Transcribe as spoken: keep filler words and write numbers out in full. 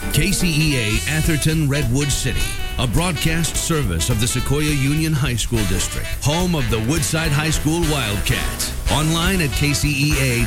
K C E A Atherton Redwood City, a broadcast service of the Sequoia Union High School District, home of the Woodside High School Wildcats. Online at k c e a